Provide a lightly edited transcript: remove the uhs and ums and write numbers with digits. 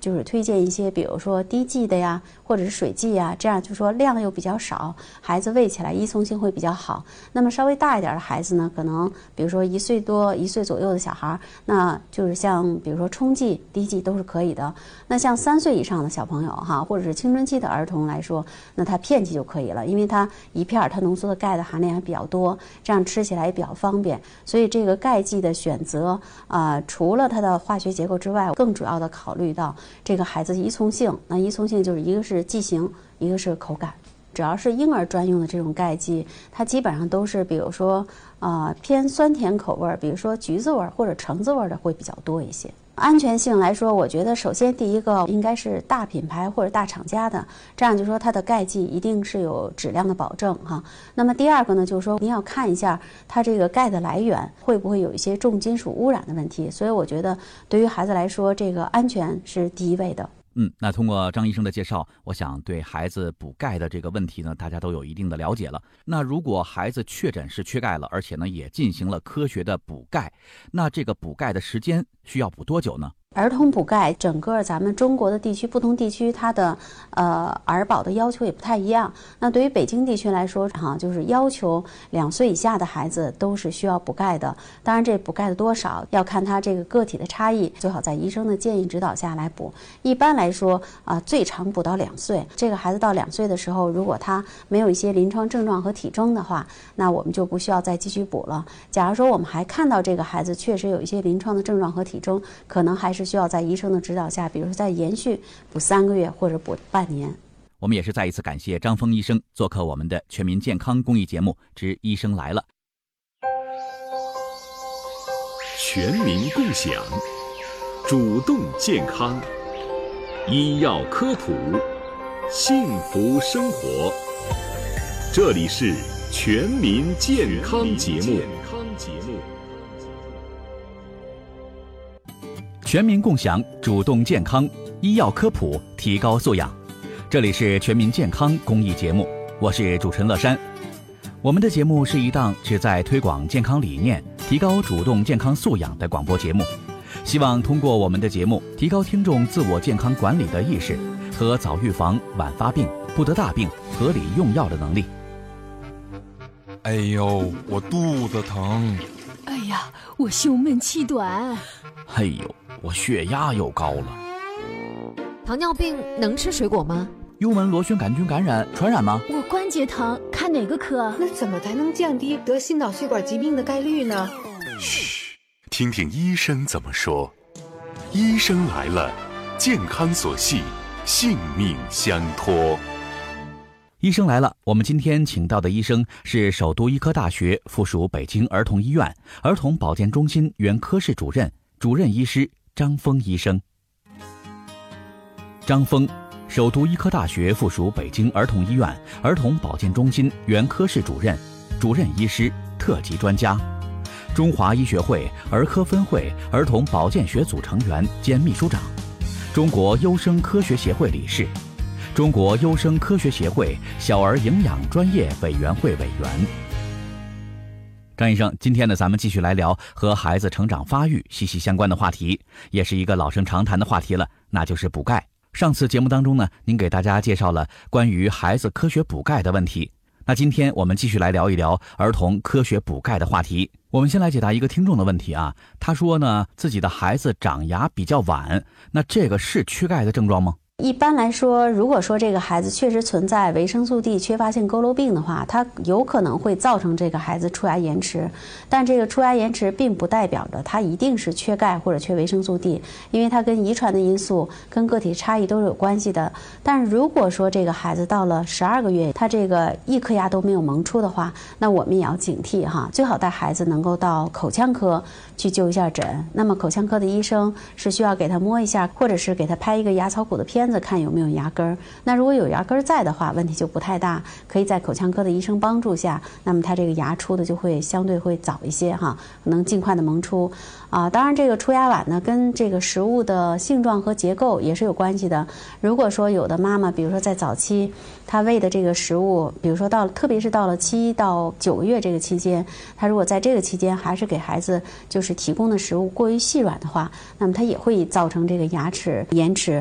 就是推荐一些，比如说滴剂的呀，或者是水剂呀，这样就说量又比较少，孩子喂起来依从性会比较好。那么稍微大一点的孩子呢，可能比如说1岁多、1岁左右的小孩，那就是像比如说冲剂、滴剂都是可以的。那像3岁以上的小朋友哈，或者是青春期的儿童来说，那它片剂就可以了，因为它一片它浓缩的钙的含量还比较多，这样吃起来也比较方便。所以这个钙剂的选择除了它的化学结构之外，更主要的考虑到这个孩子依从性。那依从性就是一个是剂型，一个是口感。只要是婴儿专用的这种钙剂，它基本上都是比如说偏酸甜口味，比如说橘子味或者橙子味的会比较多一些。安全性来说，我觉得首先第一个应该是大品牌或者大厂家的，这样就说它的钙剂一定是有质量的保证哈。那么第二个呢，就是说您要看一下它这个钙的来源会不会有一些重金属污染的问题。所以我觉得对于孩子来说，这个安全是第一位的。 那通过张医生的介绍，我想对孩子补钙的这个问题呢，大家都有一定的了解了。那如果孩子确诊是缺钙了，而且呢也进行了科学的补钙，那这个补钙的时间需要补多久呢？ 儿童补钙，整个咱们中国的地区，不同地区它的儿保的要求也不太一样。那对于北京地区来说就是要求2岁以下的孩子都是需要补钙的。当然这补钙的多少要看他这个个体的差异，最好在医生的建议指导下来补。一般来说最长补到2岁。这个孩子到2岁的时候，如果他没有一些临床症状和体征的话，那我们就不需要再继续补了。假如说我们还看到这个孩子确实有一些临床的症状和体征，可能还是需要在医生的指导下，比如说再延续补3个月或者补半年。 我们也是再一次感谢张峰医生做客我们的全民健康公益节目之医生来了。 全民共享，主动健康，医药科普，幸福生活。这里是全民健康节目。 全民共享，主动健康，医药科普，提高素养。这里是全民健康公益节目，我是主持人乐山。我们的节目是一档旨在推广健康理念、提高主动健康素养的广播节目，希望通过我们的节目提高听众自我健康管理的意识和早预防、晚发病、不得大病、合理用药的能力。 哎呦，我肚子疼。 哎呀，我胸闷气短。 哎呦，我血压又高了。 糖尿病能吃水果吗？ 幽门螺旋杆菌感染传染吗？ 我关节疼，看哪个科？ 那怎么才能降低得心脑血管疾病的概率呢？ 嘘，听听医生怎么说。医生来了，健康所系，性命相托。 医生来了，我们今天请到的医生是首都医科大学附属北京儿童医院儿童保健中心原科室主任医师张峰医生。张峰，首都医科大学附属北京儿童医院儿童保健中心原科室主任医师，特级专家，中华医学会儿科分会儿童保健学组成员兼秘书长，中国优生科学协会理事，中国优生科学协会小儿营养专业委员会委员。张医生，今天呢，咱们继续来聊和孩子成长发育息息相关的话题，也是一个老生常谈的话题了，那就是补钙。上次节目当中呢，您给大家介绍了关于孩子科学补钙的问题，那今天我们继续来聊一聊儿童科学补钙的话题。我们先来解答一个听众的问题啊，他说呢，自己的孩子长牙比较晚，那这个是缺钙的症状吗？ 一般来说，如果说这个孩子确实存在维生素 D 缺乏性佝偻病的话，它有可能会造成这个孩子出牙延迟。但这个出牙延迟并不代表着他一定是缺钙或者缺维生素 D， 因为它跟遗传的因素、跟个体差异都是有关系的。但是如果说这个孩子到了12个月，他这个一颗牙都没有萌出的话，那我们也要警惕哈，最好带孩子能够到口腔科去就一下诊。那么口腔科的医生是需要给他摸一下，或者是给他拍一个牙槽骨的片子，看有没有牙根。那如果有牙根在的话，问题就不太大，可以在口腔科的医生帮助下，那么他这个牙出的就会相对会早一些哈，能尽快的萌出。当然这个出牙晚呢，跟这个食物的性状和结构也是有关系的。如果说有的妈妈，比如说在早期，她喂的这个食物，比如说特别是到了7到9个月这个期间，她如果在这个期间还是给孩子就是提供的食物过于细软的话，那么它也会造成这个牙齿延迟。